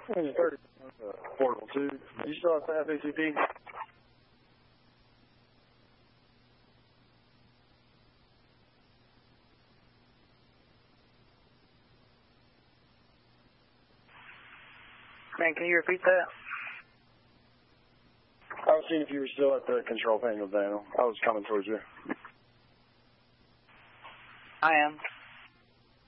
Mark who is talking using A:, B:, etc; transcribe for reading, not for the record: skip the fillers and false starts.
A: 30, portable 2. You still have fast ACP?
B: Man, can you repeat that?
A: I was seeing if you were still at the control panel, Daniel. I was coming towards you.
B: I am.